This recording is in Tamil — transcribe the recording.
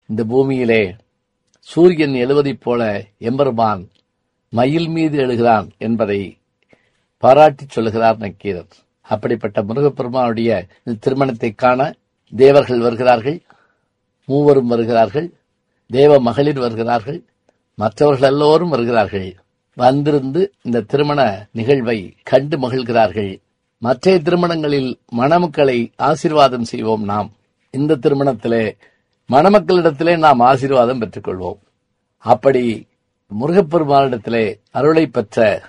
இந்த பூமியிலே சூரியன் எழுவதைப் போல எம்பெருமான் மயில் மீது எழுகிறான் என்பதை பாராட்டி சொல்லுகிறார் நக்கீரர். அப்படிப்பட்ட முருகப்பெருமானுடைய திருமணத்தை காண தேவர்கள் வருகிறார்கள், மூவரும் வருகிறார்கள், தேவ மகளிர் வருகிறார்கள், மற்றவர்கள் எல்லோரும் வருகிறார்கள். வந்திருந்து இந்த திருமண நிகழ்வை கண்டு மகிழ்கிறார்கள். மற்ற திருமணங்களில் மணமக்களை ஆசீர்வாதம் செய்வோம். நாம் இந்த திருமணத்திலே மணமக்களிடத்திலே நாம் ஆசீர்வாதம் பெற்றுக் கொள்வோம். அப்படி முருகப்பெருமானிடத்திலே அருளை பெற்ற